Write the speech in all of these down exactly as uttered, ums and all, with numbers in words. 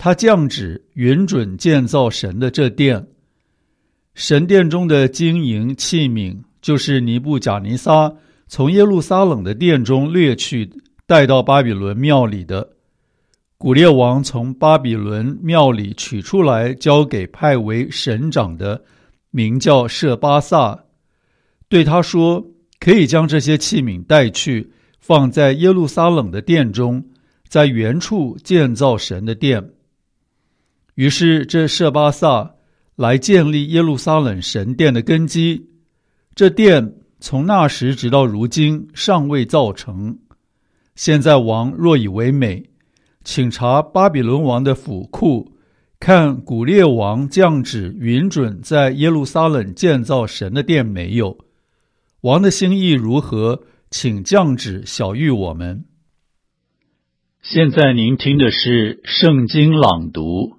他降旨允准建造神的这殿。神殿中的金银器皿，就是尼布甲尼撒从耶路撒冷的殿中掠去，带到巴比伦庙里的。古列王从巴比伦庙里取出来，交给派为省长的，名叫舍巴萨，对他说，可以将这些器皿带去，放在耶路撒冷的殿中，在原处建造神的殿。于是这舍巴萨来建立耶路撒冷神殿的根基，这殿从那时直到如今尚未造成。现在王若以为美，请查巴比伦王的府库，看古列王降旨允准在耶路撒冷建造神的殿没有。王的心意如何，请降旨晓谕我们。现在您听的是圣经朗读。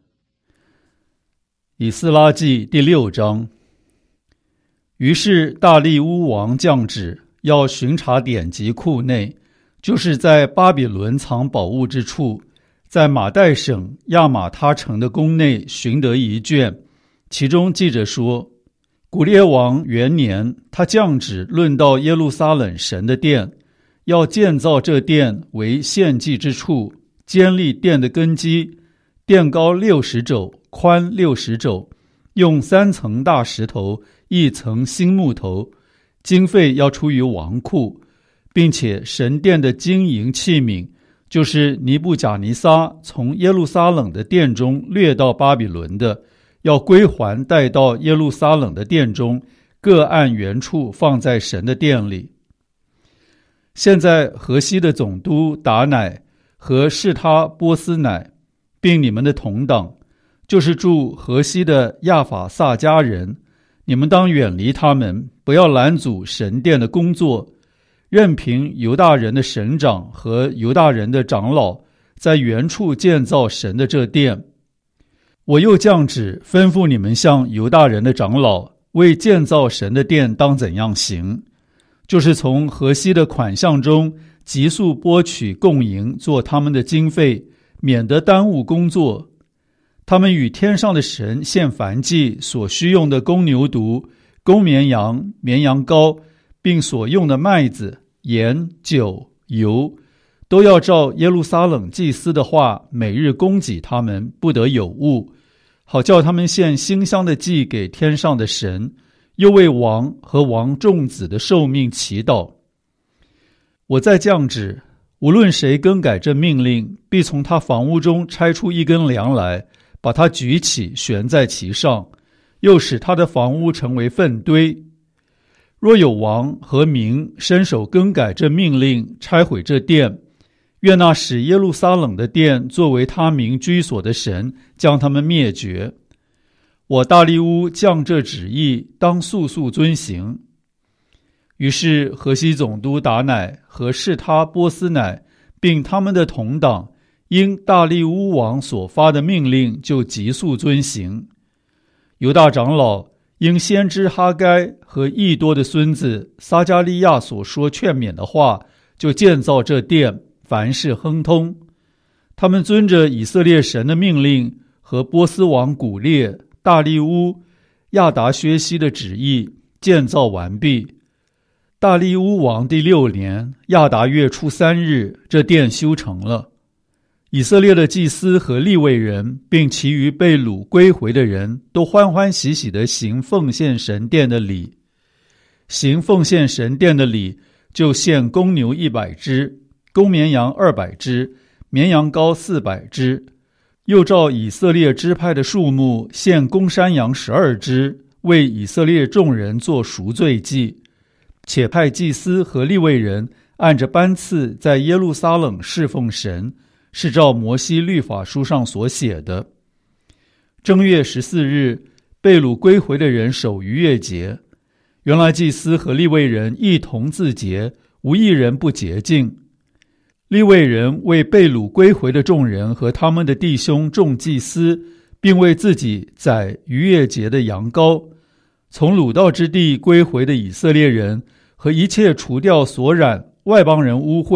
以斯拉记第六章。于是大利乌王降旨，要巡查典籍库内，就是在巴比伦藏宝物之处，在马代省亚玛他城的宫内寻得一卷，其中记着说，古列王元年，他降旨论到耶路撒冷神的殿，要建造这殿为献祭之处，坚立殿的根基，殿高六十肘，宽六十肘，用三层大石头，一层新木头，经费要出于王库，并且神殿的金银器皿，就是尼布甲尼撒从耶路撒冷的殿中掠到巴比伦的，要归还带到耶路撒冷的殿中，各按原处放在神的殿里。现在河西的总督达乃和示他波斯乃，并你们的同党，就是住河西的亚法萨迦人，你们当远离他们，不要拦阻神殿的工作，任凭犹大人的省长和犹大人的长老在原处建造神的这殿。我又降旨吩咐你们向犹大人的长老，为建造神的殿当怎样行，就是从河西的款项中急速拨取供银，做他们的经费，免得耽误工作。他们与天上的神献燔祭所需用的公牛犊、公绵羊、绵羊羔，并所用的麦子、盐、酒、油，都要照耶路撒冷祭司的话，每日供给他们，不得有误，好叫他们献馨香的祭给天上的神，又为王和王众子的寿命祈祷。我再降旨，无论谁更改这命令，必从他房屋中拆出一根梁来，把它举起，悬在其上，又使他的房屋成为粪堆。若有王和民伸手更改这命令，拆毁这殿，愿那使耶路撒冷的殿作为他民居所的神将他们灭绝。我大利乌降这旨意，当速速遵行。于是河西总督达乃和示他波斯乃，并他们的同党，因大利乌王所发的命令，就急速遵行。犹大长老因先知哈该和益多的孙子撒迦利亚所说劝勉的话，就建造这殿，凡事亨通。他们遵着以色列神的命令和波斯王古列、大利乌、亚达薛西的旨意，建造完毕。大利乌王第六年亚达月初三日，这殿修成了。以色列的祭司和利未人，并其余被掳归回的人，都欢欢喜喜地行奉献神殿的礼。行奉献神殿的礼，就献公牛一百只，公绵羊二百只，绵羊羔四百只，又照以色列支派的数目，献公山羊十二只，为以色列众人做赎罪祭。且派祭司和利未人按着班次在耶路撒冷侍奉神，是照摩西律法书上所写的。正月十四日，被掳归回的人守逾越节。原来祭司和利未人一同自洁，无一人不洁净。利未人为被掳归回的众人和他们的弟兄众祭司，并为自己宰逾越节的羊羔。从掳到之地归回的以色列人和一切除掉所染外邦人污秽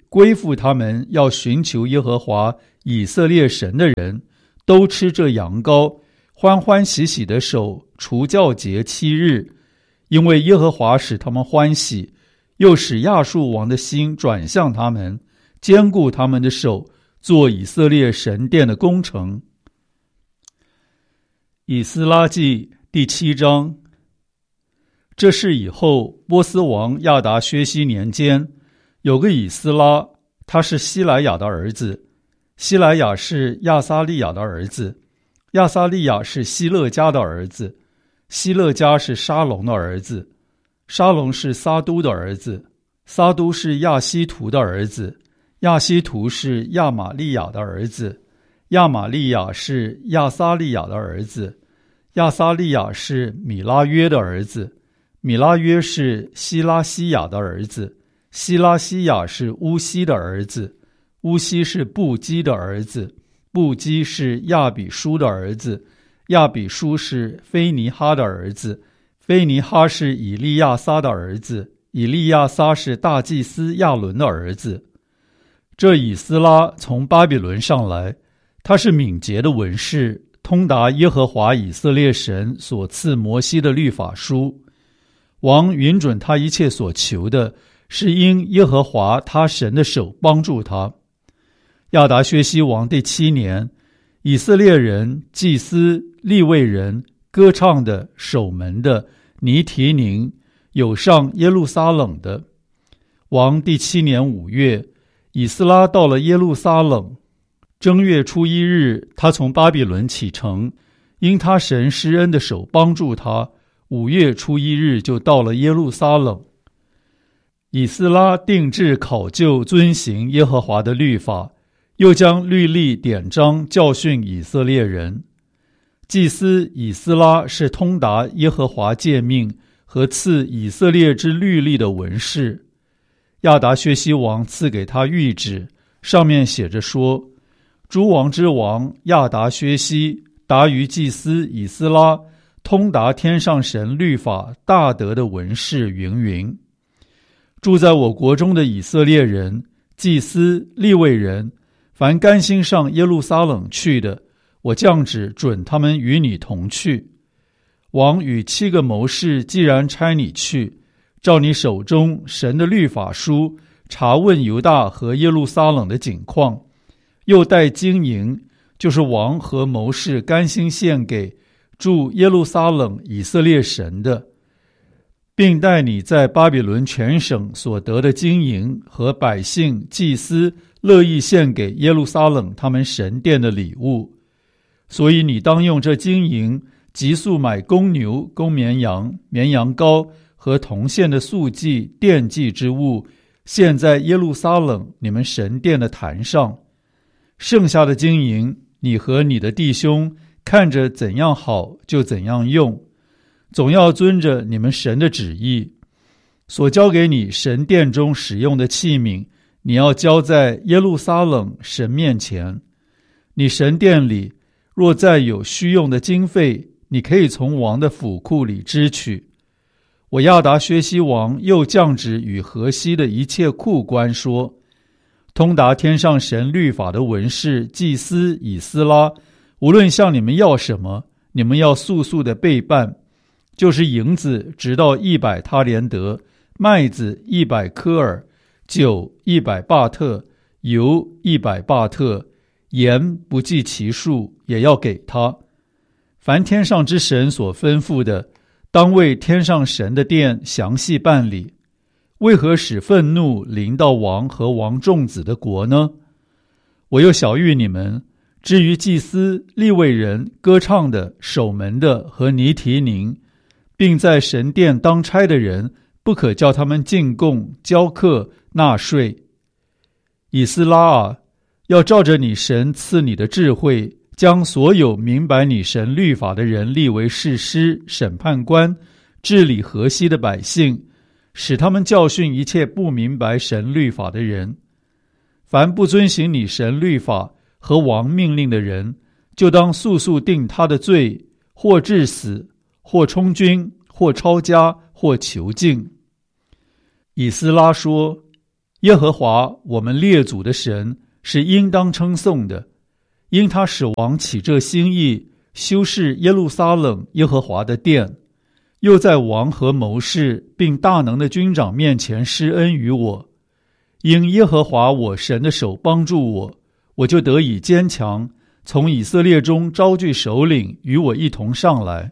归附他们要寻求耶和华以色列神的人，都吃这羊羔，欢欢喜喜的守除酵节七日，因为耶和华使他们欢喜，又使亚述王的心转向他们，坚固他们的手，做以色列神殿的工程。以斯拉记第七章。这事以后，波斯王亚达薛西年间，有个以斯拉，他是希莱亚的儿子，希莱亚是亚撒利亚的儿子，亚撒利亚是希勒家的儿子，希勒家是沙龙的儿子，沙龙是撒都的儿子，撒都是亚希图的儿子，亚希图是亚玛利亚的儿子，亚玛利亚是亚撒利亚的儿子，亚撒利亚是米拉约的儿子，米拉约是希拉西亚的儿子，希拉西亚是乌西的儿子，乌西是布基的儿子，布基是亚比书的儿子，亚比书是菲尼哈的儿子，菲尼哈是以利亚撒的儿子，以利亚撒是大祭司亚伦的儿子。这以斯拉从巴比伦上来，他是敏捷的文士，通达耶和华以色列神所赐摩西的律法书。王允准他一切所求的，是因耶和华他神的手帮助他。亚达薛西王第七年，以色列人、祭司、利未人、歌唱的、守门的、尼提宁，有上耶路撒冷的。王第七年五月，以斯拉到了耶路撒冷。正月初一日，他从巴比伦启程，因他神施恩的手帮助他，五月初一日就到了耶路撒冷。以斯拉定志考究遵行耶和华的律法，又将律例典章教训以色列人。祭司以斯拉是通达耶和华诫命和赐以色列之律例的文士。亚达薛西王赐给他谕旨，上面写着说：诸王之王亚达薛西达于祭司以斯拉，通达天上神律法大德的文士云云。住在我国中的以色列人、祭司、利未人，凡甘心上耶路撒冷去的，我降旨准他们与你同去。王与七个谋士既然差你去，照你手中神的律法书查问犹大和耶路撒冷的景况，又带金银，就是王和谋士甘心献给住耶路撒冷以色列神的，并带你在巴比伦全省所得的金银和百姓祭司乐意献给耶路撒冷他们神殿的礼物。所以你当用这金银急速买公牛、公绵羊、绵羊羔和铜线的素祭、奠祭之物，献在耶路撒冷你们神殿的坛上。剩下的金银，你和你的弟兄看着怎样好就怎样用，总要遵着你们神的旨意。所交给你神殿中使用的器皿，你要交在耶路撒冷神面前。你神殿里若再有需用的经费，你可以从王的府库里支取。我亚达薛西王又降旨与河西的一切库官说：通达天上神律法的文士祭司以斯拉，无论向你们要什么，你们要速速的备办，就是银子直到一百他连德，麦子一百科尔，酒一百巴特，油一百巴特，盐不计其数，也要给他。凡天上之神所吩咐的，当为天上神的殿详细办理。为何使愤怒临到王和王众子的国呢？我又晓谕你们，至于祭司、利未人、歌唱的、守门的和尼提宁，并在神殿当差的人，不可叫他们进贡、交课、纳税。以斯拉啊，要照着你神赐你的智慧，将所有明白你神律法的人立为士师、审判官，治理河西的百姓，使他们教训一切不明白神律法的人。凡不遵行你神律法和王命令的人，就当速速定他的罪，或治死，或充军，或抄家，或囚禁。以斯拉说： 耶和华我们列祖的神是应当称颂的，因他使王起这心意，修饰耶路撒冷耶和华的殿，又在王和谋士并大能的军长面前施恩于我。因耶和华我神的手帮助我，我就得以坚强，从以色列中招聚首领与我一同上来。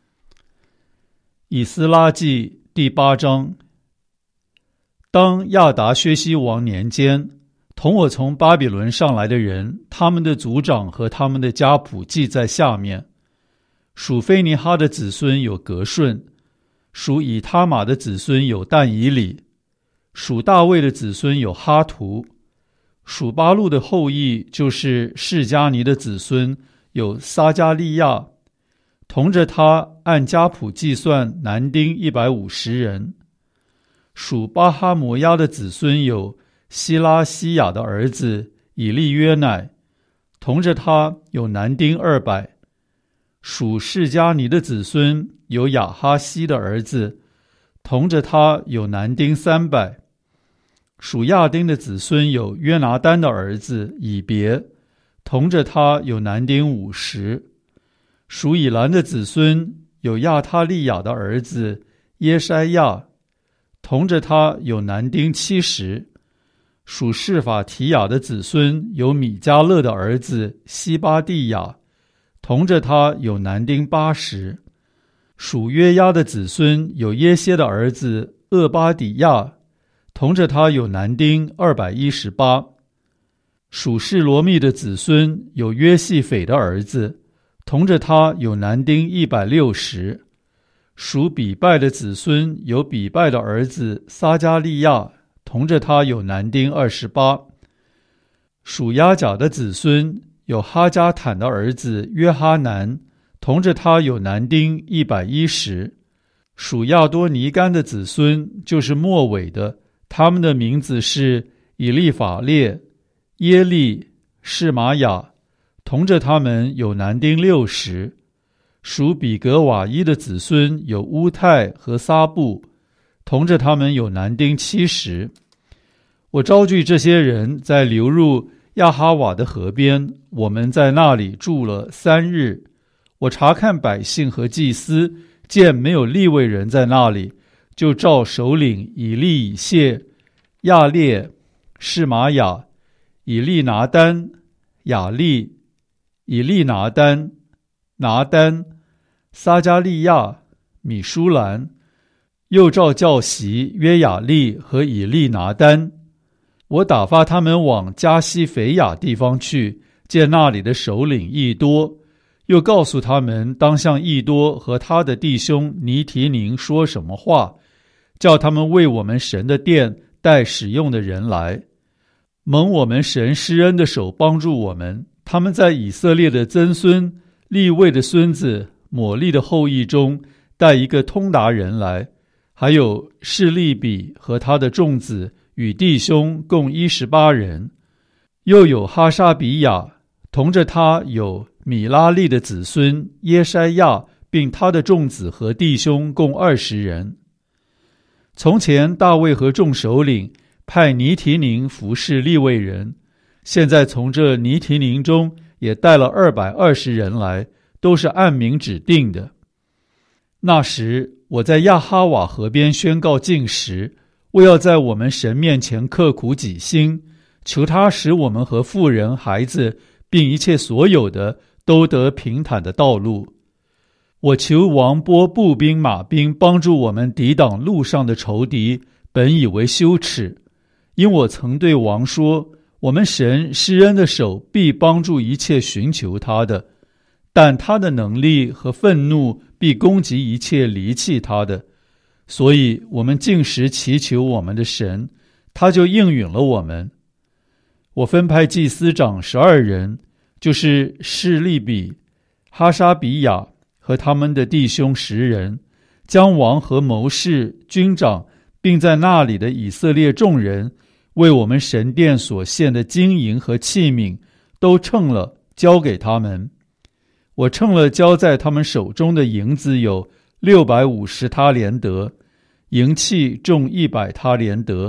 以斯拉记第八章。当亚达薛西王年间，同我从巴比伦上来的人，他们的族长和他们的家谱记在下面。属菲尼哈的子孙有革顺，属以他玛的子孙有但以理，属大卫的子孙有哈图，属巴路的后裔就是示迦尼的子孙有撒加利亚，同着他按家谱计算男丁一百五十人。属巴哈摩押的子孙有希拉西亚的儿子以利约乃，同着他有男丁二百。属示迦尼的子孙有亚哈西的儿子，同着他有男丁三百。属亚丁的子孙有约拿单的儿子以别，同着他有男丁五十。属以兰的子孙有亚他利亚的儿子耶筛亚，同着他有男丁七十。属示法提亚的子孙有米迦勒的儿子西巴蒂亚，同着他有男丁八十。属约押的子孙有耶歇的儿子厄巴底亚，同着他有男丁二百一十八。属示罗密的子孙有约细斐的儿子，同着他有男丁一百六十。属比拜的子孙有比拜的儿子撒加利亚，同着他有男丁二十八。属亚甲的子孙有哈加坦的儿子约哈南，同着他有男丁一百一十。属亚多尼干的子孙就是末尾的，他们的名字是以利法列、耶利、示玛雅，同着他们有男丁六十。属比格瓦伊的子孙有乌泰和撒布，同着他们有男丁七十。我招聚这些人在流入亚哈瓦的河边，我们在那里住了三日。我查看百姓和祭司，见没有利未人在那里，就召首领以利以谢、亚列、示玛雅、以利拿单、雅利、以利拿单、拿单、撒加利亚、米舒兰，又召教习约雅利和以利拿单。我打发他们往加西腓亚地方去，见那里的首领益多，又告诉他们当向益多和他的弟兄尼提宁说什么话，叫他们为我们神的殿带使用的人来。蒙我们神施恩的手帮助我们，他们在以色列的曾孙利未的孙子抹利的后裔中带一个通达人来，还有示利比和他的众子与弟兄共一十八人，又有哈沙比亚，同着他有米拉利的子孙耶筛亚，并他的众子和弟兄共二十人。从前大卫和众首领派尼提宁服侍利未人，现在从这尼提宁中也带了二百二十人来，都是按名指定的。那时我在亚哈瓦河边宣告禁食，为要在我们神面前刻苦己心，求他使我们和妇人、孩子并一切所有的都得平坦的道路。我求王拨步兵马兵帮助我们抵挡路上的仇敌，本以为羞耻，因我曾对王说，我们神施恩的手必帮助一切寻求他的，但他的能力和愤怒必攻击一切离弃他的。所以我们禁食祈求我们的神，他就应允了我们。我分派祭司长十二人，就是示利比、哈沙比亚和他们的弟兄十人，将王和谋士、军长，并在那里的以色列众人为我们神殿所献的金银和器皿都称了，交给他们。我称了交在他们手中的银子有六百五十他连得，银器重一百他连得，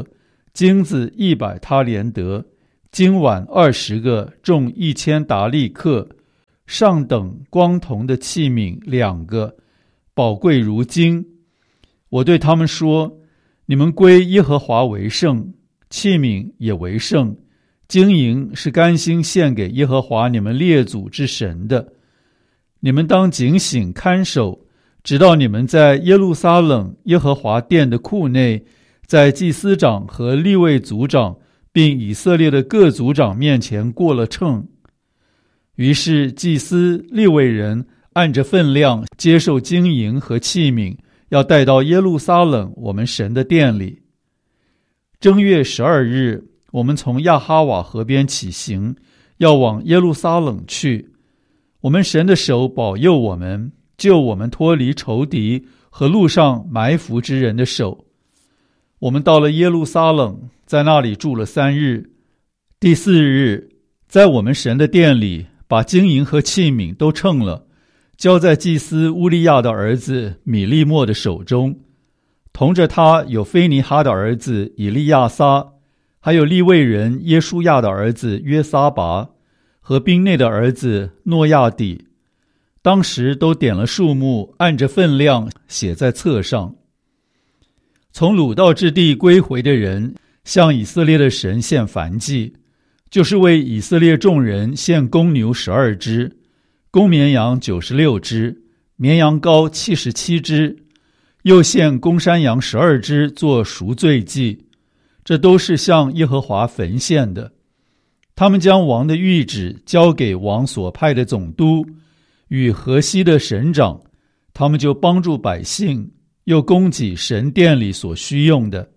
金子一百他连得，金碗二十个，重一千达利克，上等光铜的器皿两个，宝贵如金。我对他们说：你们归耶和华为圣，器皿也为圣，金银是甘心献给耶和华你们列祖之神的。你们当警醒看守，直到你们在耶路撒冷耶和华殿的库内，在祭司长和利未族长并以色列的各族长面前过了秤。于是祭司利未人按着分量接受金银和器皿，要带到耶路撒冷我们神的殿里。正月十二日，我们从亚哈瓦河边起行，要往耶路撒冷去。我们神的手保佑我们，救我们脱离仇敌和路上埋伏之人的手。我们到了耶路撒冷，在那里住了三日。第四日，在我们神的殿里，把金银和器皿都称了，交在祭司乌利亚的儿子米利末的手中。同着他有菲尼哈的儿子以利亚撒，还有利未人耶书亚的儿子约撒拔和兵内的儿子诺亚底。当时都点了数目，按着分量写在册上。从鲁道之地归回的人，向以色列的神献燔祭，就是为以色列众人献公牛十二只，公绵羊九十六只，绵羊羔七十七只，又献公山羊十二只做赎罪祭，这都是向耶和华焚献的。他们将王的谕旨交给王所派的总督与河西的省长，他们就帮助百姓，又供给神殿里所需用的。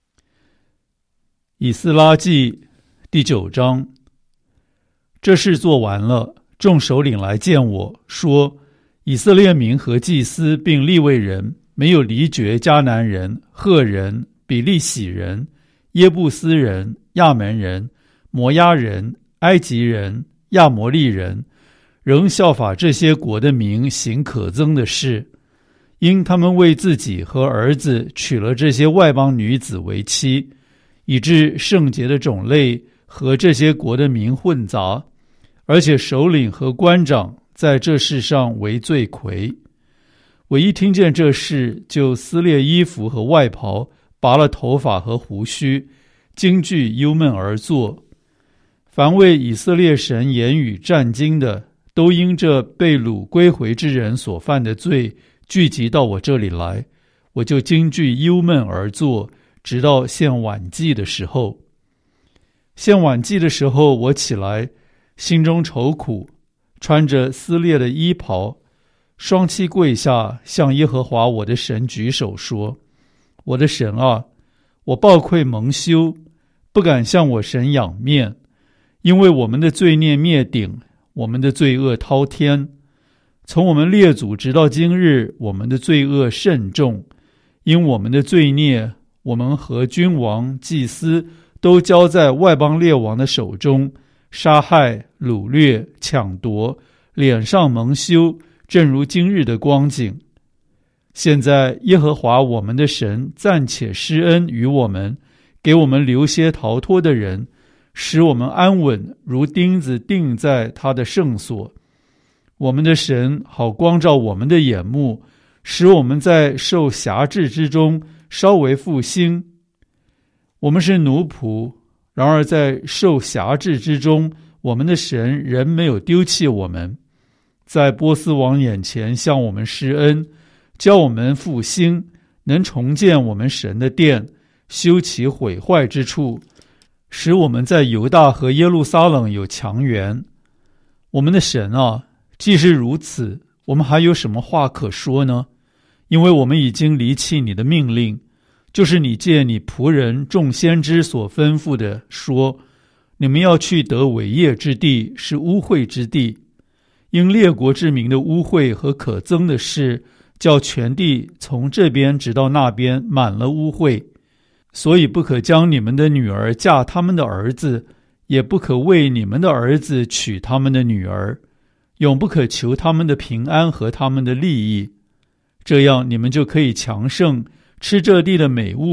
以斯拉记第九章。这事做完了，众首领来见我，说：以色列民和祭司并利未人没有离绝迦南人、赫人、比利洗人、耶布斯人、亚门人、摩押人、埃及人、亚摩利人，仍效法这些国的民行可憎的事，因他们为自己和儿子娶了这些外邦女子为妻，以致圣洁的种类和这些国的民混杂，而且首领和官长在这事上为罪魁。我一听见这事，就撕裂衣服和外袍，拔了头发和胡须，惊惧忧闷而坐。凡为以色列神言语战惊的，都因这被掳归回之人所犯的罪，聚集到我这里来，我就惊惧忧闷而坐，直到献晚祭的时候。献晚祭的时候，我起来，心中愁苦，穿着撕裂的衣袍，双膝跪下，向耶和华我的神举手说：我的神啊，我抱愧蒙羞，不敢向我神仰面，因为我们的罪孽灭顶，我们的罪恶滔天。从我们列祖直到今日，我们的罪恶甚重，因我们的罪孽，我们和君王、祭司都交在外邦列王的手中，杀害、掳掠、抢夺，脸上蒙羞，正如今日的光景。现在耶和华我们的神暂且施恩于我们，给我们留些逃脱的人，使我们安稳，如钉子钉在他的圣所。我们的神好光照我们的眼目，使我们在受辖制之中稍微复兴。我们是奴仆，然而在受辖制之中，我们的神仍没有丢弃我们，在波斯王眼前向我们施恩，教我们复兴，能重建我们神的殿，修其毁坏之处，使我们在犹大和耶路撒冷有强援。我们的神啊，既是如此，我们还有什么话可说呢？因为我们已经离弃你的命令，就是你借你仆人众先知所吩咐的，说你们要去得伟业之地，是污秽之地。因列国之民的污秽和可憎的事，叫全地从这边直到那边满了污秽，所以不可将你们的女儿嫁他们的儿子，也不可为你们的儿子娶他们的女儿，永不可求他们的平安和他们的利益。这样你们就可以强盛，吃这地的美物，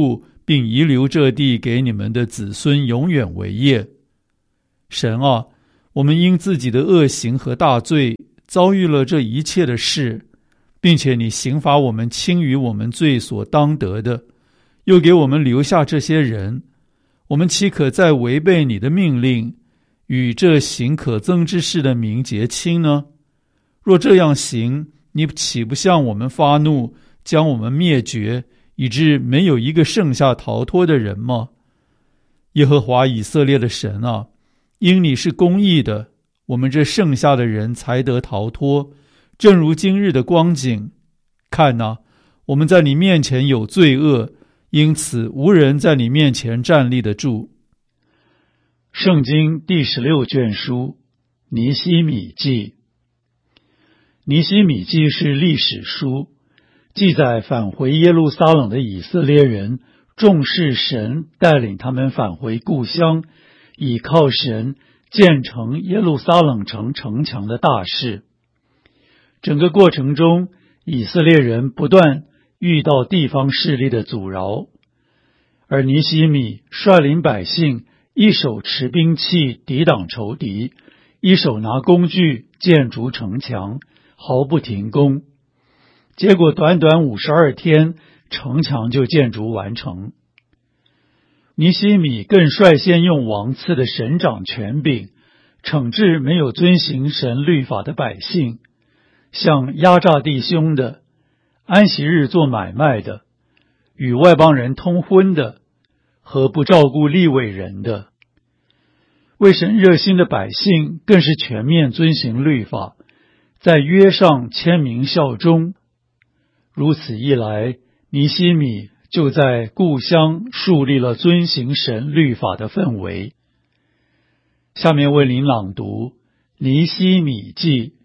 并遗留这地给你们的子孙永远为业。神啊，我们因自己的恶行和大罪遭遇了这一切的事，并且你刑罚我们轻于我们罪所当得的，又给我们留下这些人，我们岂可再违背你的命令，与这行可憎之事的名结亲呢？若这样行，你岂不向我们发怒，将我们灭绝，以致没有一个剩下逃脱的人吗？耶和华以色列的神啊，因你是公义的，我们这剩下的人才得逃脱，正如今日的光景。看哪，我们在你面前有罪恶，因此无人在你面前站立得住。圣经第十六卷书，尼希米记。尼希米记是历史书，记载返回耶路撒冷的以色列人重视神带领他们返回故乡，倚靠神建成耶路撒冷城城墙的大事。整个过程中，以色列人不断遇到地方势力的阻挠，而尼希米率领百姓一手持兵器抵挡仇敌，一手拿工具建筑城墙，毫不停工。结果短短五十二天，城墙就建筑完成。尼希米更率先用王赐的神掌权柄，惩治没有遵行神律法的百姓，像压榨弟兄的、安息日做买卖的、与外邦人通婚的和不照顾利未人的。为神热心的百姓更是全面遵行律法，在约上签名效忠。如此一来，尼希米就在故乡树立了遵行神律法的氛围。下面为您朗读尼希米记。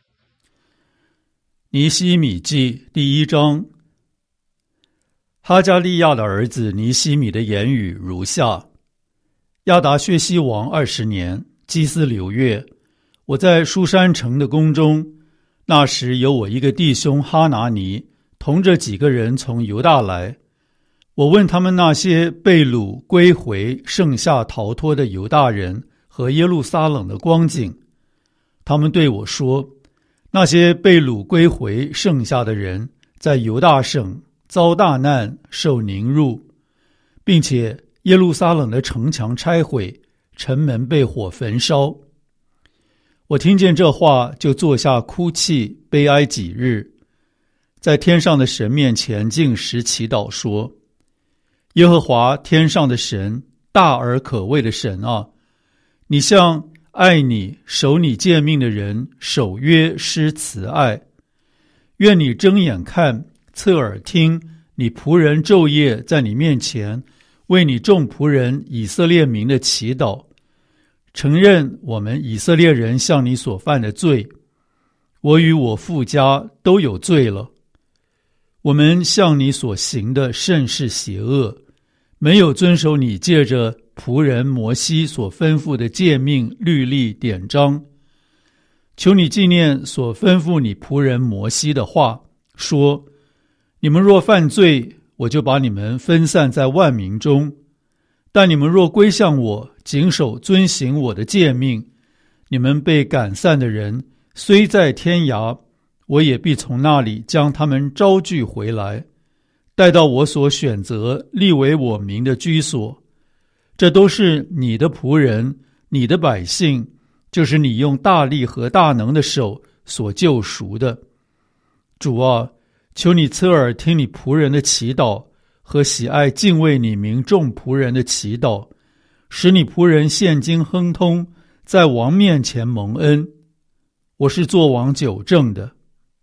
尼希米记第一章。哈加利亚的儿子尼希米的言语如下：亚达薛西王二十年，基斯流月，我在书珊城的宫中，那时有我一个弟兄哈拿尼，同着几个人从犹大来。我问他们那些被掳归回剩下逃脱的犹大人和耶路撒冷的光景，他们对我说，那些被掳归回剩下的人在犹大省遭大难，受凌辱，并且耶路撒冷的城墙拆毁，城门被火焚烧。我听见这话，就坐下哭泣，悲哀几日，在天上的神面前禁食祈祷说，耶和华天上的神，大而可畏的神啊，你向爱你守你诫命的人守约施慈爱，愿你睁眼看，侧耳听，你仆人昼夜在你面前为你众仆人以色列民的祈祷，承认我们以色列人向你所犯的罪。我与我父家都有罪了，我们向你所行的甚是邪恶，没有遵守你借着仆人摩西所吩咐的诫命律例典章。求你纪念所吩咐你仆人摩西的话，说，你们若犯罪，我就把你们分散在万民中，但你们若归向我，谨守遵行我的诫命，你们被赶散的人虽在天涯，我也必从那里将他们招聚回来，带到我所选择立为我名的居所。这都是你的仆人，你的百姓，就是你用大力和大能的手所救赎的。主啊，求你侧耳听你仆人的祈祷，和喜爱敬畏你名众仆人的祈祷，使你仆人现今亨通，在王面前蒙恩。我是做王久正的。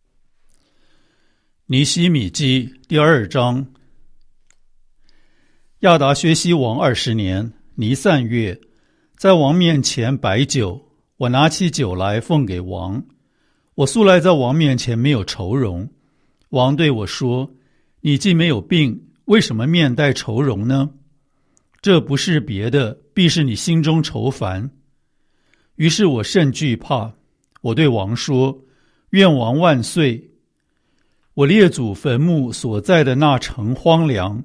尼希米记第二章。亚达薛西王二十年，尼散月，在王面前摆酒，我拿起酒来奉给王。我素来在王面前没有愁容。王对我说，你既没有病，为什么面带愁容呢？这不是别的，必是你心中愁烦。于是我甚惧怕，我对王说，愿王万岁。我列祖坟墓所在的那城荒凉，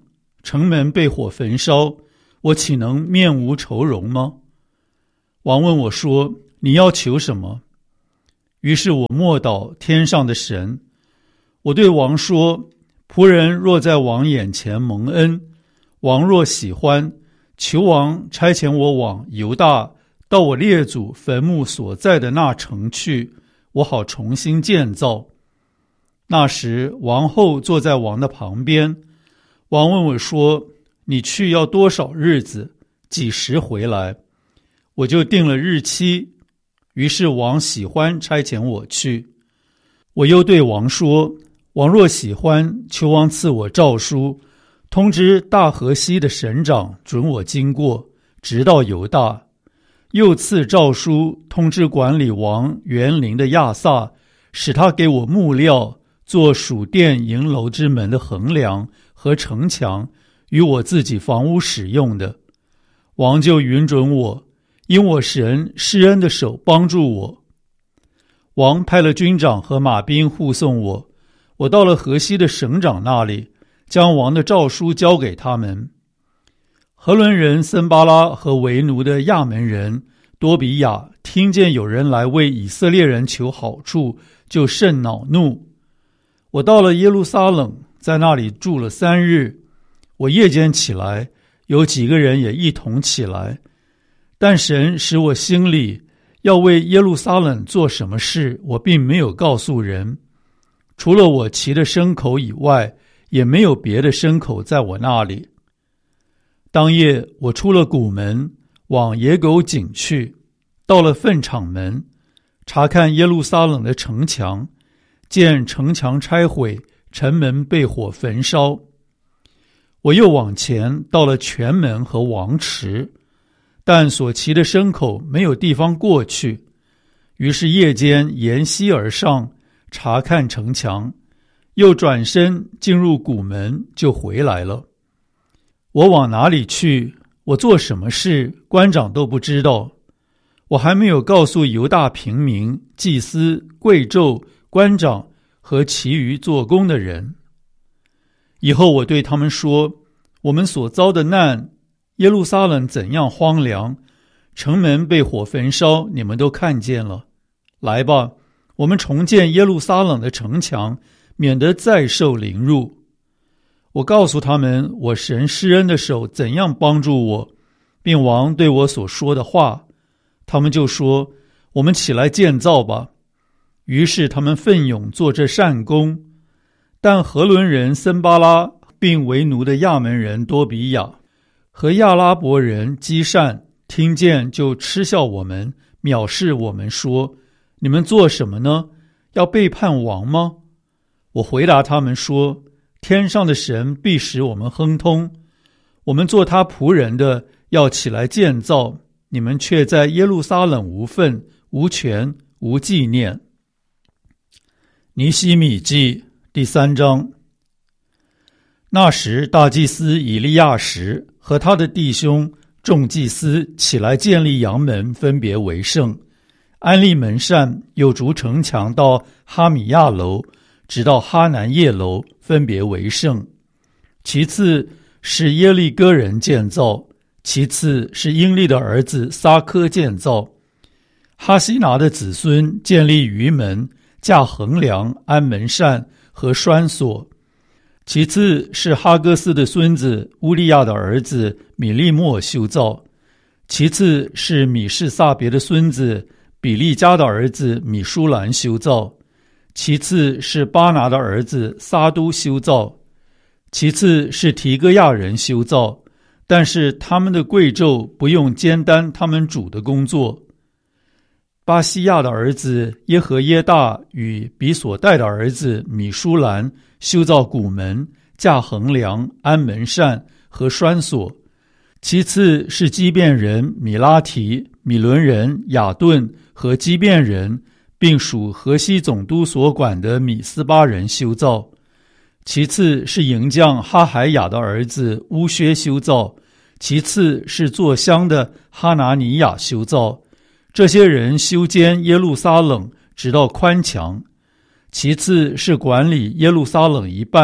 城门被火焚烧，我岂能面无愁容吗？王问我说：你要求什么？于是我默祷天上的神，我对王说：仆人若在王眼前蒙恩，王若喜欢，求王差遣我往犹大，到我列祖坟墓所在的那城去，我好重新建造。那时王后坐在王的旁边，王问我说：你去要多少日子，几时回来？我就定了日期。于是王喜欢差遣我去。我又对王说：王若喜欢，求王赐我诏书，通知大河西的省长准我经过，直到犹大。又赐诏书通知管理王园林的亚萨，使他给我木料，做属殿营楼之门的横梁和城墙，与我自己房屋使用的。王就允准我，因我神施恩的手帮助我。王派了军长和马兵护送我，我到了河西的省长那里，将王的诏书交给他们。何伦人森巴拉和为奴的亚门人多比亚听见有人来为以色列人求好处，就甚恼怒。我到了耶路撒冷，在那里住了三日。我夜间起来，有几个人也一同起来，但神使我心里要为耶路撒冷做什么事，我并没有告诉人。除了我骑的牲口以外，也没有别的牲口在我那里。当夜我出了谷门，往野狗井去，到了粪场门，查看耶路撒冷的城墙，见城墙拆毁，城门被火焚烧。我又往前到了泉门和王池，但所骑的牲口没有地方过去，于是夜间沿溪而上，查看城墙，又转身进入谷门，就回来了。我往哪里去，我做什么事，官长都不知道。我还没有告诉犹大平民、祭司、贵胄、官长和其余做工的人。以后我对他们说：我们所遭的难，耶路撒冷怎样荒凉，城门被火焚烧，你们都看见了。来吧，我们重建耶路撒冷的城墙，免得再受凌辱。我告诉他们我神施恩的手怎样帮助我，并王对我所说的话。他们就说：我们起来建造吧。于是他们奋勇做这善工。但何伦人森巴拉并为奴的亚门人多比亚和亚拉伯人基善听见，就嗤笑我们，藐视我们，说：你们做什么呢？要背叛王吗？我回答他们说：天上的神必使我们亨通，我们做他仆人的要起来建造，你们却在耶路撒冷无份、无权、无纪念。尼希米记第三章。那时大祭司以利亚实和他的弟兄众祭司起来建立阳门，分别为圣，安立门扇，又筑城墙到哈米亚楼，直到哈南叶楼，分别为圣。其次是耶利哥人建造，其次是英利的儿子撒科建造。哈西拿的子孙建立鱼门，架横梁，安门扇和栓锁。其次是哈戈斯的孙子乌利亚的儿子米利莫修造。其次是米士撒别的孙子比利加的儿子米舒兰修造。其次是巴拿的儿子撒都修造。其次是提哥亚人修造，但是他们的贵胄不用兼担他们主的工作。巴西亚的儿子耶和耶大与比索代的儿子米舒兰修造谷门，架横梁，安门扇和栓锁。其次是基遍人米拉提、米伦人雅顿和基遍人，并属河西总督所管的米斯巴人修造。其次是营将哈海雅的儿子乌薛修造。其次是做香的哈拿尼亚修造。这些人修建耶路撒冷，直到宽墙。其次是管理耶路撒冷一半，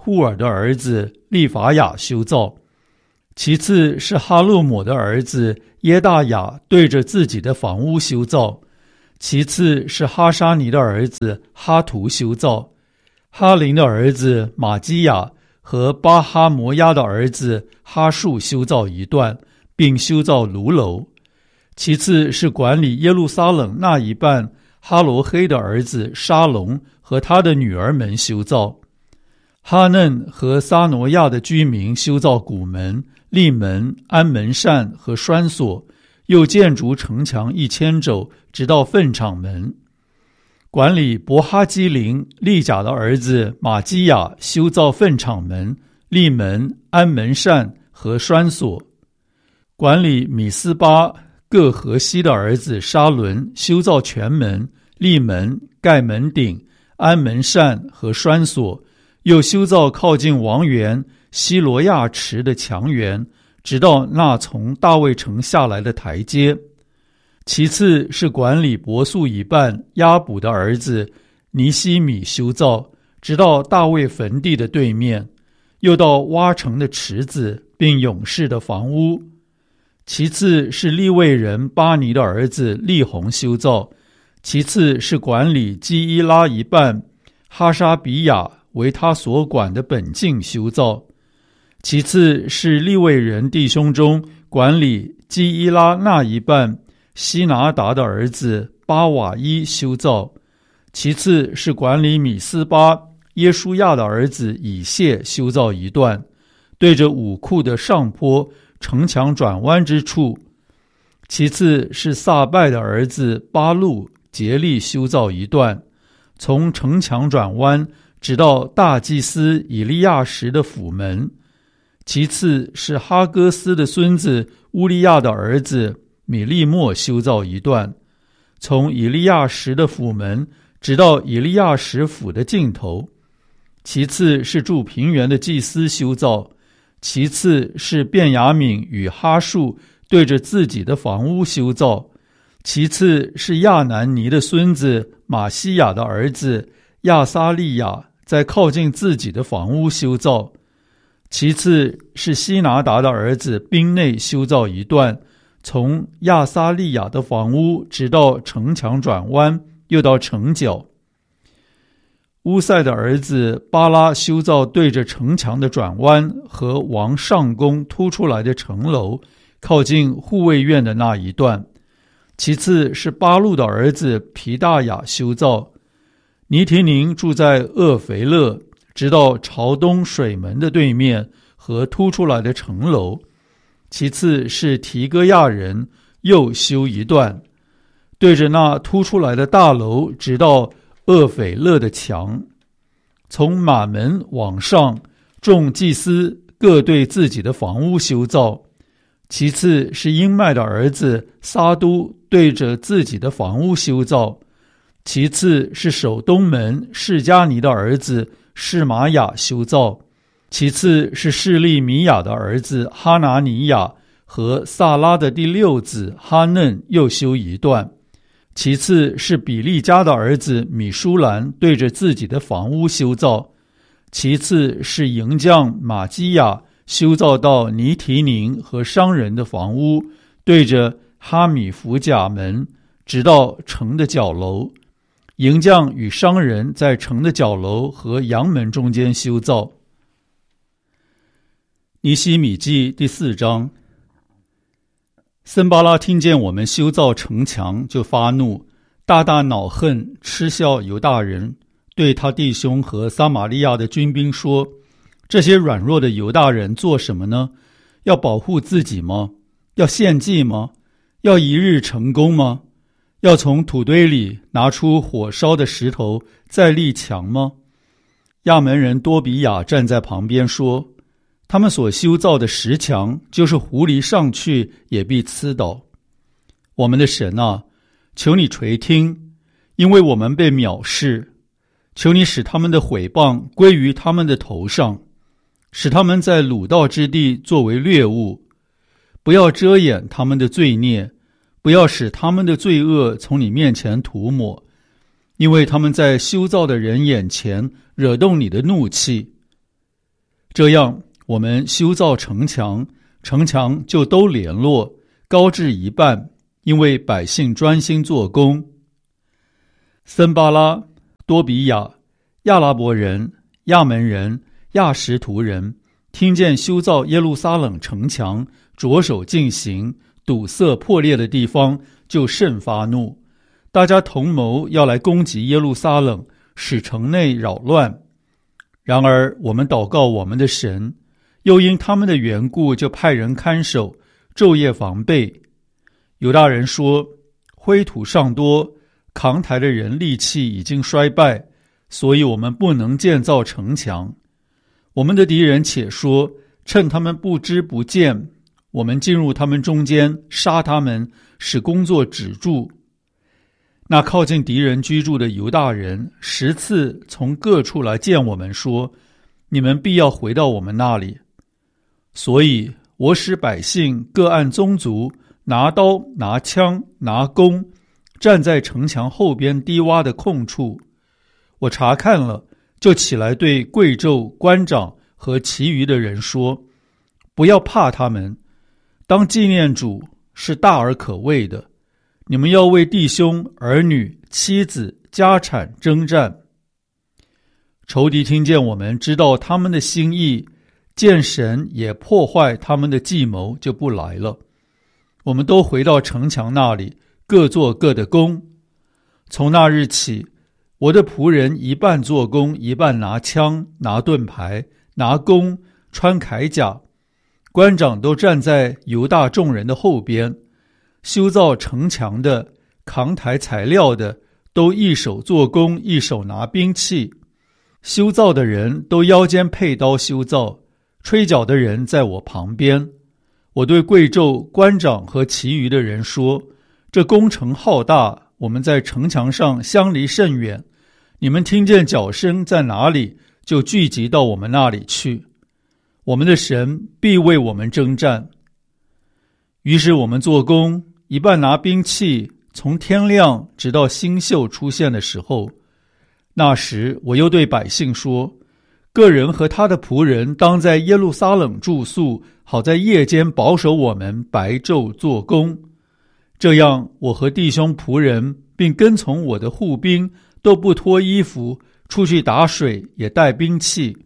户尔的儿子利法雅修造，其次是哈洛抹的儿子耶大雅对着自己的房屋修造，其次是哈沙尼的儿子哈图修造，哈林的儿子玛基亚和巴哈摩亚的儿子哈树修造一段，并修造炉楼。其次是管理耶路撒冷那一半哈罗黑的儿子沙龙和他的女儿们修造。哈嫩和撒挪亚的居民修造谷门、立门、安门扇和栓锁，又建筑城墙一千肘，直到粪场门。管理伯哈基林利甲的儿子玛基亚修造粪场门、立门、安门扇和栓锁。管理米斯巴各河西的儿子沙伦修造全门、立门、盖门顶、安门扇和栓锁，又修造靠近王园西罗亚池的墙垣，直到那从大卫城下来的台阶。其次是管理伯素以半亚卜的儿子尼西米修造，直到大卫坟地的对面，又到挖成的池子并勇士的房屋。其次是利未人巴尼的儿子利宏修造，其次是管理基伊拉一半哈沙比亚为他所管的本境修造，其次是利未人弟兄中管理基伊拉那一半西拿达的儿子巴瓦伊修造，其次是管理米斯巴耶书亚的儿子以谢修造一段，对着武库的上坡城墙转弯之处。其次是撒拜的儿子巴路竭力修造一段，从城墙转弯直到大祭司以利亚什的府门。其次是哈戈斯的孙子乌利亚的儿子米利莫修造一段，从以利亚什的府门直到以利亚什府的尽头。其次是住平原的祭司修造，其次是便雅悯与哈树对着自己的房屋修造，其次是亚南尼的孙子马西亚的儿子亚撒利亚在靠近自己的房屋修造，其次是西拿达的儿子宾内修造一段，从亚撒利亚的房屋直到城墙转弯，又到城角。乌塞的儿子巴拉修造对着城墙的转弯和王上宫突出来的城楼，靠近护卫院的那一段。其次是巴路的儿子皮大雅修造。尼提宁住在厄肥勒，直到朝东水门的对面和突出来的城楼。其次是提戈亚人又修一段，对着那突出来的大楼，直到厄斐勒的墙。从马门往上，众祭司各对自己的房屋修造。其次是英麦的儿子撒都对着自己的房屋修造。其次是守东门示迦尼的儿子示玛雅修造。其次是示利米亚的儿子哈拿尼亚和萨拉的第六子哈嫩又修一段。其次是比利家的儿子米舒兰对着自己的房屋修造。其次是营将马基亚修造到尼提宁和商人的房屋，对着哈米弗甲门，直到城的角楼。营将与商人在城的角楼和阳门中间修造。尼希米记第四章。森巴拉听见我们修造城墙，就发怒，大大恼恨，嗤笑犹大人，对他弟兄和撒玛利亚的军兵说：这些软弱的犹大人做什么呢？要保护自己吗？要献祭吗？要一日成功吗？要从土堆里拿出火烧的石头再立墙吗？亚门人多比亚站在旁边说：他们所修造的石墙，就是狐狸上去也必刺倒。我们的神啊，求你垂听，因为我们被藐视。求你使他们的毁谤归于他们的头上，使他们在掳盗之地作为掠物。不要遮掩他们的罪孽，不要使他们的罪恶从你面前涂抹，因为他们在修造的人眼前惹动你的怒气。 这样我们修造城墙，城墙就都联络，高至一半，因为百姓专心做工。森巴拉、多比亚、亚拉伯人、亚门人、亚实图人听见修造耶路撒冷城墙着手进行，堵塞破裂的地方，就甚发怒，大家同谋要来攻击耶路撒冷，使城内扰乱。然而我们祷告我们的神，又因他们的缘故，就派人看守，昼夜防备。犹大人说，灰土尚多，扛抬的人力气已经衰败，所以我们不能建造城墙。我们的敌人且说，趁他们不知不见，我们进入他们中间，杀他们，使工作止住。那靠近敌人居住的犹大人十次从各处来见我们，说，你们必要回到我们那里。所以我使百姓各按宗族，拿刀拿枪拿弓，站在城墙后边低洼的空处。我查看了，就起来对贵胄、官长和其余的人说，不要怕他们，当纪念主是大而可畏的。你们要为弟兄、儿女、妻子、家产征战。仇敌听见我们知道他们的心意，见神也破坏他们的计谋，就不来了。我们都回到城墙那里，各做各的工。从那日起，我的仆人一半做工，一半拿枪、拿盾牌、拿弓、穿铠甲。官长都站在犹大众人的后边。修造城墙的、扛抬材料的，都一手做工，一手拿兵器。修造的人都腰间佩刀修造，吹角的人在我旁边。我对贵胄、官长和其余的人说，这工程浩大，我们在城墙上相离甚远，你们听见脚声在哪里，就聚集到我们那里去。我们的神必为我们征战。于是我们做工，一半拿兵器，从天亮直到星宿出现的时候。那时我又对百姓说，个人和他的仆人当在耶路撒冷住宿，好在夜间保守我们，白昼做工。这样我和弟兄仆人并跟从我的护兵都不脱衣服，出去打水，也带兵器。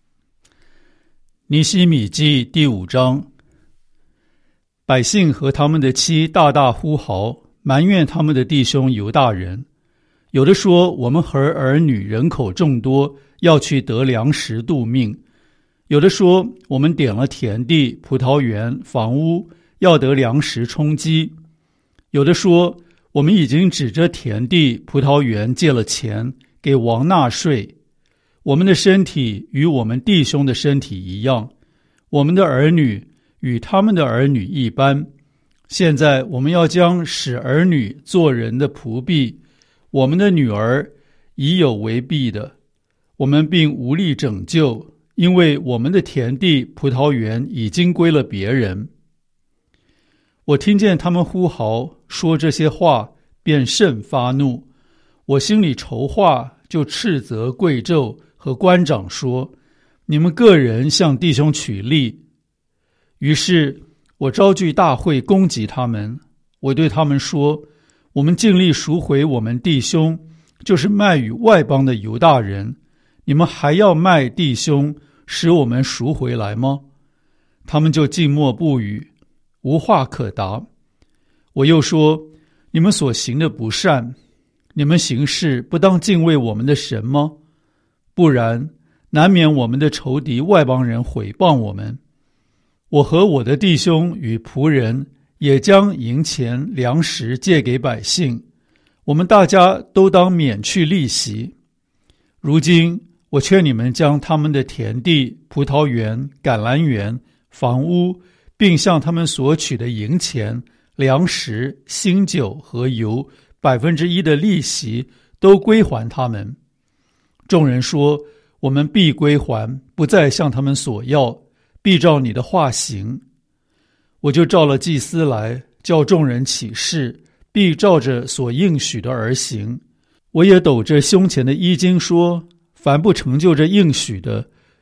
尼希米记第五章。百姓和他们的妻大大呼嚎，埋怨他们的弟兄犹大人。有的说，我们和儿女人口众多，要去得粮食度命。有的说，我们点了田地、葡萄园、房屋，要得粮食充饥。有的说，我们已经指着田地、葡萄园借了钱，给王纳税。我们的身体与我们弟兄的身体一样，我们的儿女与他们的儿女一般。现在我们要将使儿女做人的仆婢，我们的女儿已有为婢的，我们并无力拯救，因为我们的田地、葡萄园已经归了别人。我听见他们呼号说这些话，便甚发怒。我心里筹划，就斥责贵胄和官长说，你们个人向弟兄取利。于是我召聚大会攻击他们。我对他们说，我们尽力赎回我们弟兄，就是卖与外邦的犹大人，你们还要卖弟兄，使我们赎回来吗？他们就静默不语，无话可答。我又说，你们所行的不善，你们行事不当敬畏我们的神吗？不然，难免我们的仇敌外邦人毁谤我们。我和我的弟兄与仆人也将银钱粮食借给百姓，我们大家都当免去利息。如今我劝你们将他们的田地、葡萄园、橄榄园、房屋，并向他们所取的银钱、粮食、新酒和油百分之一的利息，都归还他们。众人说，我们必归还，不再向他们索要，必照你的话行。我就召了祭司来，叫众人起誓，必照着所应许的而行。我也抖着胸前的衣襟说，凡不成就这应许的，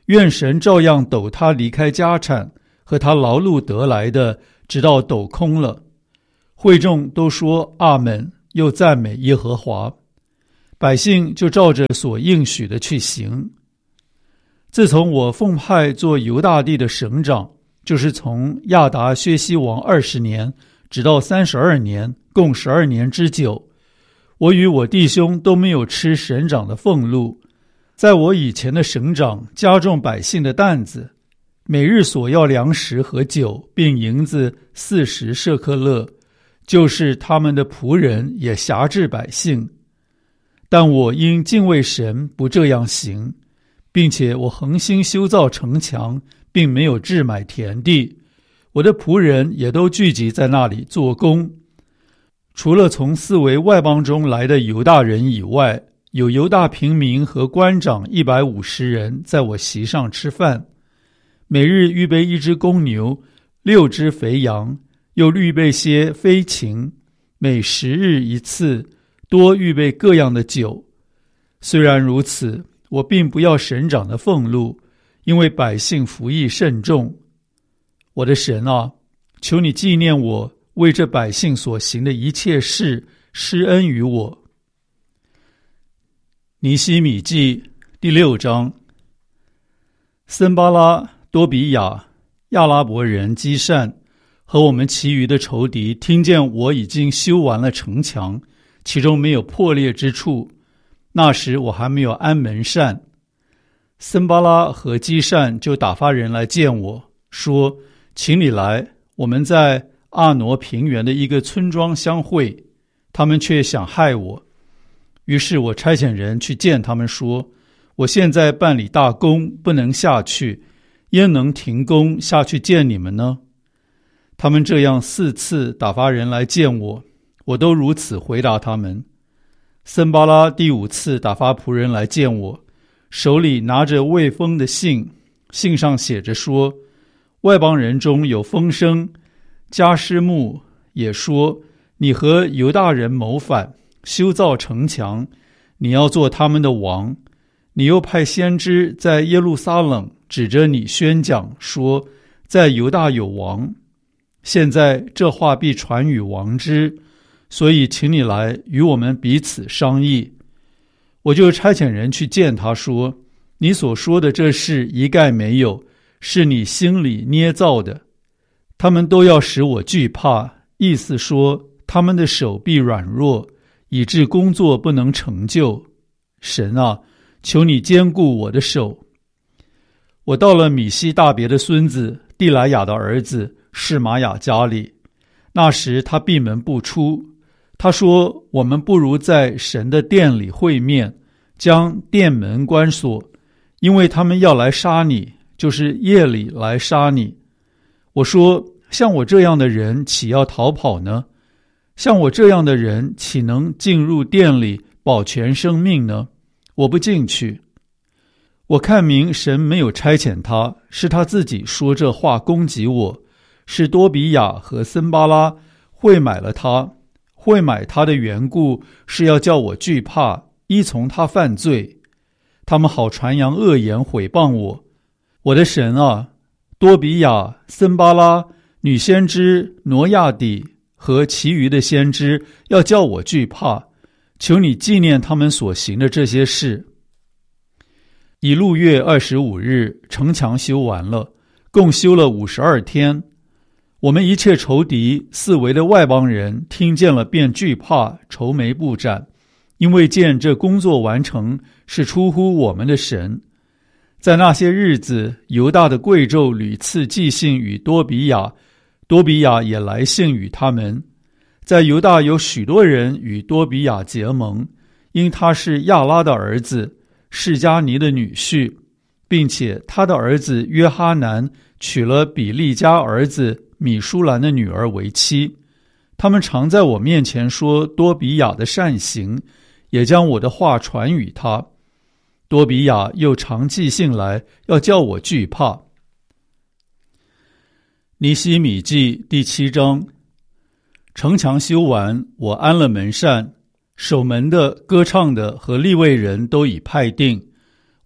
愿神照样抖他离开家产和他劳碌得来的，直到抖空了。会众都说阿们，又赞美耶和华。百姓就照着所应许的去行。自从我奉派做犹大地的省长，就是从亚达薛西王二十年直到三十二年，共十二年之久，我与我弟兄都没有吃省长的俸禄。在我以前的省长加重百姓的担子，每日所要粮食和酒，并银子四十舍客勒，就是他们的仆人也辖制百姓。但我因敬畏神不这样行，并且我恒心修造城墙，并没有置买田地，我的仆人也都聚集在那里做工。除了从四围外邦中来的犹大人以外，有犹大平民和官长一百五十人在我席上吃饭，每日预备一只公牛，六只肥羊，又预备些飞禽，每十日一次，多预备各样的酒。虽然如此，我并不要省长的俸禄，因为百姓服役甚重。我的神啊，求你纪念我为这百姓所行的一切事，施恩于我。尼希米记第六章。森巴拉、多比亚、亚拉伯人基善和我们其余的仇敌听见我已经修完了城墙，其中没有破裂之处，那时我还没有安门扇。森巴拉和基善就打发人来见我，说：请你来，我们在阿挪平原的一个村庄相会。他们却想害我。于是我差遣人去见他们，说：我现在办理大工，不能下去，焉能停工下去见你们呢？他们这样四次打发人来见我，我都如此回答他们。森巴拉第五次打发仆人来见我，手里拿着未封的信，信上写着说：外邦人中有风声，加施木也说，你和犹大人谋反，修造城墙，你要做他们的王。你又派先知在耶路撒冷指着你宣讲，说在犹大有王。现在这话必传与王之，所以请你来与我们彼此商议。我就差遣人去见他，说：你所说的这事一概没有，是你心里捏造的。他们都要使我惧怕，意思说他们的手臂软弱，以致工作不能成就。神啊，求你坚固我的手。我到了米西大别的孙子蒂莱雅的儿子示玛雅家里，那时他闭门不出。他说：我们不如在神的殿里会面，将殿门关锁，因为他们要来杀你，就是夜里来杀你。我说：像我这样的人岂要逃跑呢？像我这样的人岂能进入殿里保全生命呢？我不进去。我看明神没有差遣他，是他自己说这话攻击我，是多比亚和森巴拉会买了他，会买他的缘故，是要叫我惧怕，依从他犯罪。他们好传扬恶言毁谤我。我的神啊，多比亚、森巴拉、女先知挪亚底和其余的先知要叫我惧怕，求你纪念他们所行的这些事。以路月二十五日，城墙修完了，共修了五十二天。我们一切仇敌四围的外邦人听见了，便惧怕，愁眉不展，因为见这工作完成是出乎我们的神。在那些日子，犹大的贵胄屡次寄信与多比亚，多比亚也来信与他们。在犹大有许多人与多比亚结盟，因他是亚拉的儿子，示迦尼的女婿，并且他的儿子约哈南娶了比利家儿子米舒兰的女儿为妻。他们常在我面前说多比亚的善行，也将我的话传与他。多比亚又常寄信来，要叫我惧怕。尼希米记第七章。城墙修完，我安了门扇，守门的、歌唱的和利未人都已派定。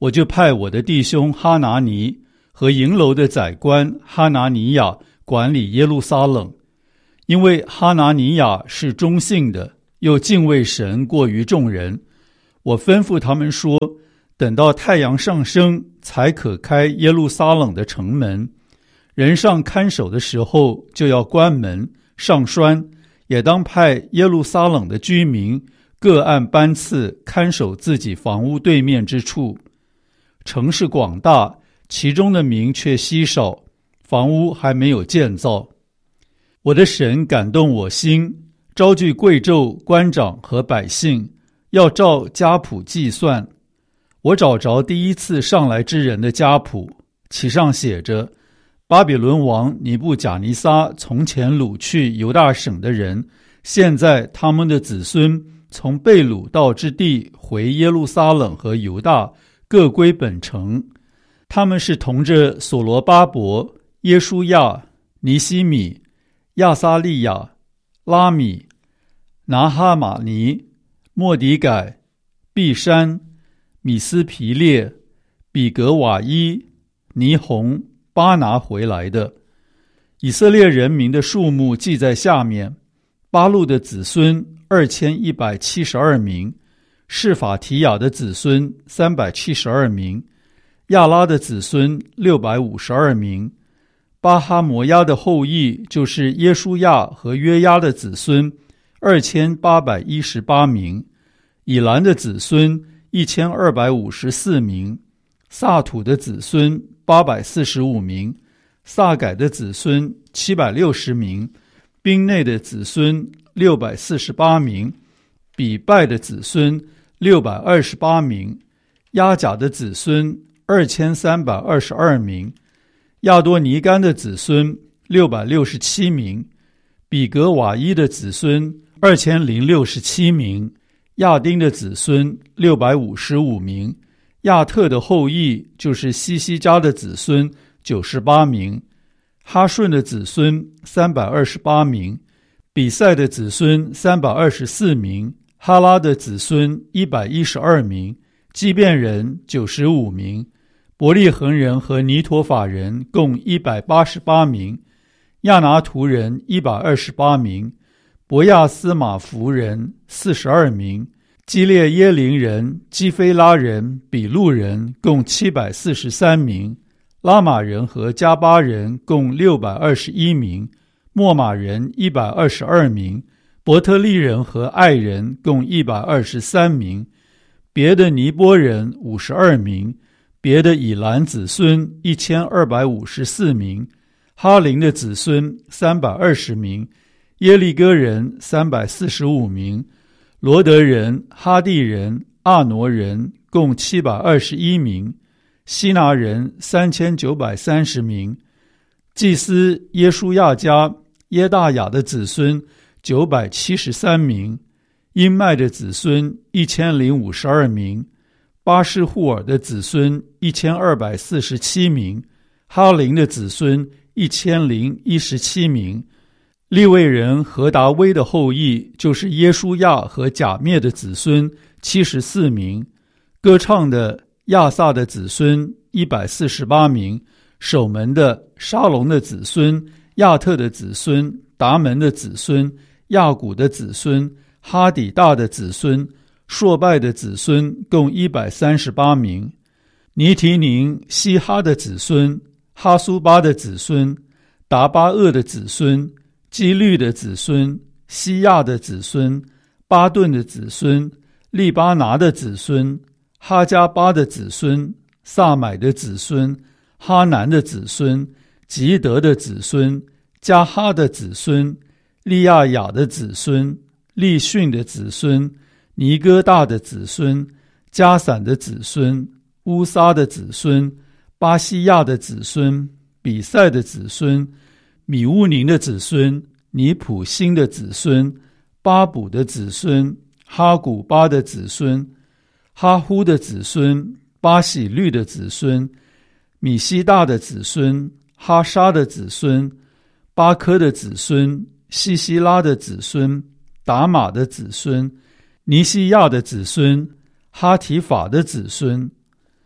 我就派我的弟兄哈拿尼和营楼的宰官哈拿尼亚管理耶路撒冷，因为哈拿尼亚是忠信的，又敬畏神过于众人。我吩咐他们说，等到太阳上升，才可开耶路撒冷的城门。人上看守的时候，就要关门上栓，也当派耶路撒冷的居民各按班次看守自己房屋对面之处。城市广大，其中的民却稀少，房屋还没有建造。我的神感动我心，招聚贵胄、官长和百姓，要照家谱计算。我找着第一次上来之人的家谱，其上写着：巴比伦王尼布甲尼撒从前掳去犹大省的人，现在他们的子孙从被掳到之地回耶路撒冷和犹大，各归本城。他们是同着所罗巴伯、耶书亚、尼西米、亚撒利亚、拉米、拿哈马尼、末底改、毕山、米斯皮列、比格瓦伊、尼红、巴拿回来的。以色列人民的数目记在下面：巴路的子孙二千一百七十二名，示法提亚的子孙三百七十二名，亚拉的子孙六百五十二名，巴哈摩亚的后裔就是耶书亚和约押的子孙二千八百一十八名，以兰的子孙一千二百五十四名，萨土的子孙八百四十五名，萨改的子孙七百六十名，宾内的子孙六百四十八名，比拜的子孙六百二十八名，亚甲的子孙二千三百二十二名，亚多尼干的子孙六百六十七名，比格瓦伊的子孙二千零六十七名，亚丁的子孙六百五十五名，亚特的后裔就是西西家的子孙九十八名，哈顺的子孙三百二十八名，比赛的子孙三百二十四名，哈拉的子孙一百一十二名，基遍人九十五名，伯利恒人和尼陀法人共一百八十八名，亚拿图人一百二十八名，伯亚斯马弗人四十二名，基列耶林人、基菲拉人、比路人共七百四十三名，拉玛人和加巴人共六百二十一名，莫马人一百二十二名，伯特利人和爱人共一百二十三名，别的尼波人五十二名，别的以兰子孙一千二百五十四名，哈林的子孙三百二十名，耶利哥人三百四十五名，罗德人、哈地人、阿挪人共七百二十一名，希拿人三千九百三十名，祭司耶书亚家耶大雅的子孙九百七十三名，因麦的子孙一千零五十二名，巴士户尔的子孙一千二百四十七名，哈林的子孙一千零一十七名。利未人何达威的后裔就是耶书亚和甲灭的子孙七十四名，歌唱的亚萨的子孙一百四十八名，守门的沙龙的子孙、亚特的子孙、达门的子孙、亚古的子孙、哈底大的子孙、朔拜的子孙共一百三十八名，尼提宁、希哈的子孙、哈苏巴的子孙、达巴厄的子孙、基律的子孙、西亚的子孙、巴顿的子孙、利巴拿的子孙、哈加巴的子孙、萨买的子孙、哈南的子孙、吉德的子孙、加哈的子孙、利亚雅的子孙、利逊的子孙、尼哥大的子孙、加散的子孙、乌撒的子孙、巴西亚的子孙、比赛的子孙、米乌宁的子孙、尼普辛的子孙、巴卜的子孙、哈古巴的子孙、哈呼的子孙、巴喜律的子孙、米西大的子孙、哈沙的子孙、巴科的子孙、西西拉的子孙、达玛的子孙、尼西亚的子孙、哈提法的子孙。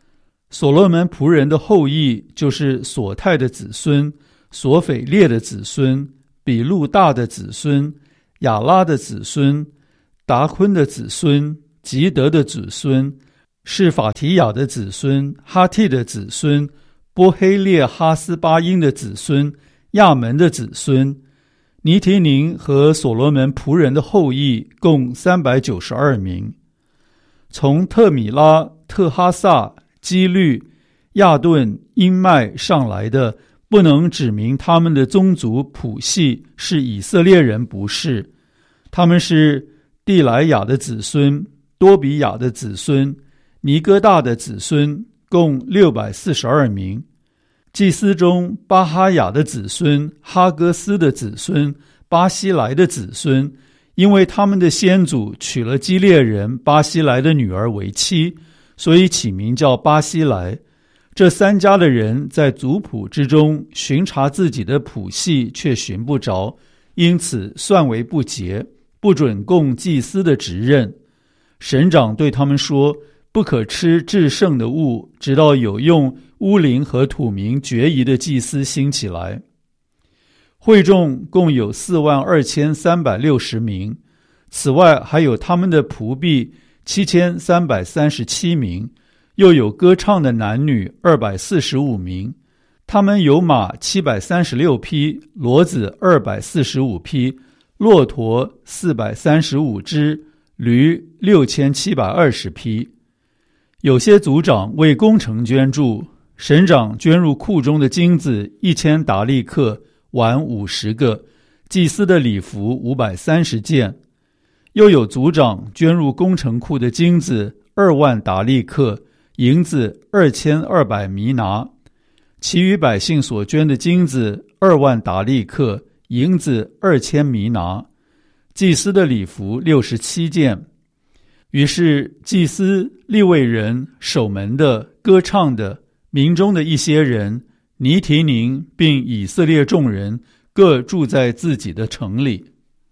所罗门仆人的后裔就是索泰的子孙、索斐列的子孙、比路大的子孙、亚拉的子孙、达昆的子孙、吉德的子孙、是法提亚的子孙、哈替的子孙、波黑列哈斯巴因的子孙、亚门的子孙。尼提宁和所罗门仆人的后裔共三百九十二名。从特米拉、特哈萨、基律、亚顿、因麦上来的，不能指明他们的宗族谱系是以色列人，不是。他们是地莱雅的子孙、多比雅的子孙、尼哥大的子孙，共六百四十二名。祭司中巴哈雅的子孙、哈戈斯的子孙、巴西莱的子孙，因为他们的先祖娶了基列人巴西莱的女儿为妻，所以起名叫巴西莱。这三家的人在族谱之中寻查自己的谱系，却寻不着，因此算为不洁，不准供祭司的职任。省长对他们说，不可吃至圣的物，直到有用乌灵和土民决疑的祭司兴起来。会众共有四万二千三百六十名，此外还有他们的仆婢七千三百三十七名，又有歌唱的男女二百四十五名。他们有马七百三十六匹，骡子二百四十五匹，骆驼四百三十五只，驴六千七百二十匹。有些族长为工程捐助，省长捐入库中的金子一千达利克，碗五十个，祭司的礼服五百三十件。又有族长捐入工程库的金子二万达利克，银子二千二百弥拿。其余百姓所捐的金子二万达利克，银子二千弥拿。祭司的礼服六十七件。于是祭司、利未人、守门的、歌唱的、民中的一些人、尼提宁并以色列众人各住在自己的城里。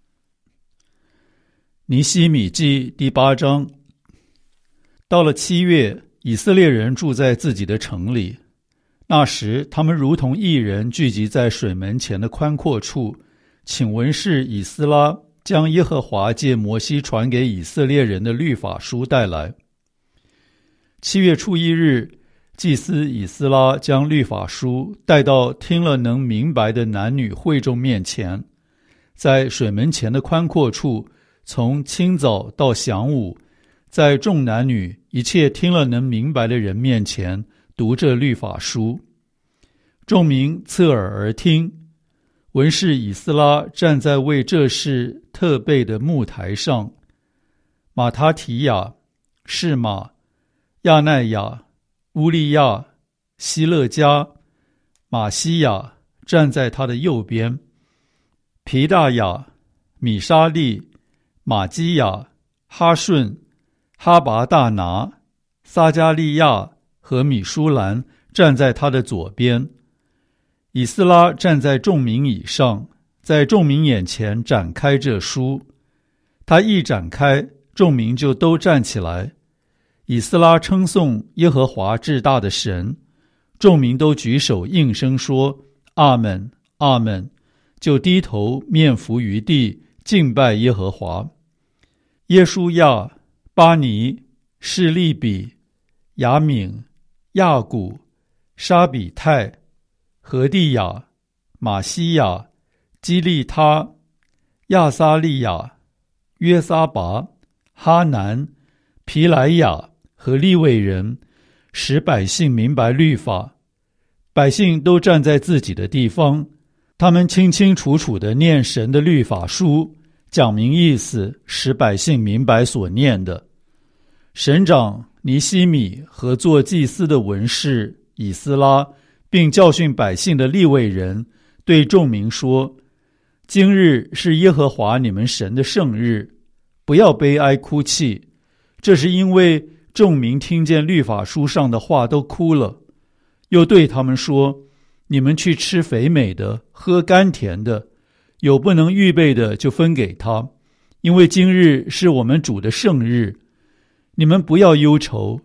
尼希米记第八章。到了七月，以色列人住在自己的城里。那时他们如同一人聚集在水门前的宽阔处，请文士以斯拉将耶和华借摩西传给以色列人的律法书带来。七月初一日，祭司以斯拉将律法书带到听了能明白的男女会众面前，在水门前的宽阔处，从清早到晌午，在众男女一切听了能明白的人面前读这律法书。众民侧耳而听。文士以斯拉站在为这事特备的木台上，马他提亚、士马、亚奈亚、乌利亚、希勒加、马西亚站在他的右边，皮大雅、米沙利、马基亚、哈顺、哈拔大拿、撒加利亚和米舒兰站在他的左边。以斯拉站在众民以上，在众民眼前展开这书。他一展开，众民就都站起来。以斯拉称颂耶和华至大的神，众民都举手应声说阿们，阿们，就低头面伏于地，敬拜耶和华。耶书亚、巴尼、示利比、雅敏、亚古、沙比泰、何地亚、马西亚、基利他、亚撒利亚、约撒拔、哈南、皮莱亚和利未人，使百姓明白律法。百姓都站在自己的地方，他们清清楚楚地念神的律法书，讲明意思，使百姓明白所念的。省长尼希米和做祭司的文士以斯拉，并教训百姓的利未人，对众民说：今日是耶和华你们神的圣日，不要悲哀哭泣。这是因为众民听见律法书上的话都哭了。又对他们说：你们去吃肥美的，喝甘甜的，有不能预备的就分给他，因为今日是我们主的圣日。你们不要忧愁，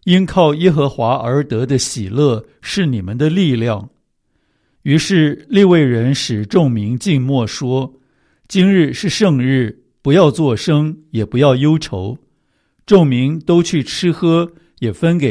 因靠耶和华而得的喜乐是你们的力量。于是利未人使众民静默说：今日是圣日，不要作声，也不要忧愁。众民都去吃喝，也分给